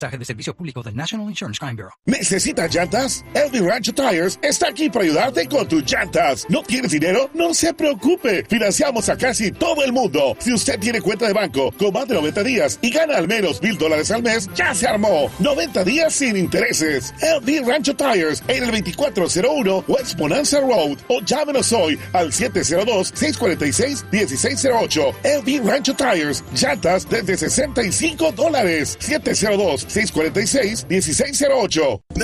Mensaje de servicio público del National Insurance Crime Bureau. ¿Necesitas llantas? El Rancho Tires está aquí para ayudarte con tus llantas. ¿No tienes dinero? No se preocupe. Financiamos a casi todo el mundo. Si usted tiene cuenta de banco con más de 90 días y gana al menos $1,000 al mes, ya se armó. 90 días sin intereses. El Rancho Tires en el 2401 West Bonanza Road. O llámenos hoy al 702-646-1608. El Rancho Tires. Llantas desde $65. 702-646-1608.